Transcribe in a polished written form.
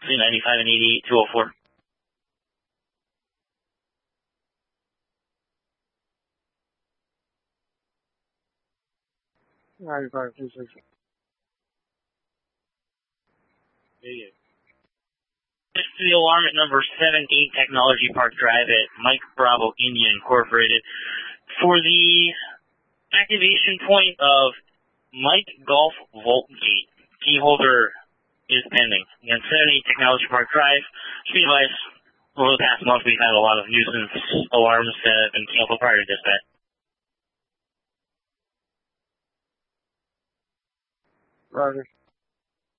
between 95 and 88, 204. Just to the alarm at number 78 Technology Park Drive at Mike Bravo India Incorporated for the activation point of Mike Golf Volt Gate. Key holder is pending. Again, 78 Technology Park Drive. Be advised, over the past month we've had a lot of nuisance alarms that have been canceled prior to dispatch. Roger.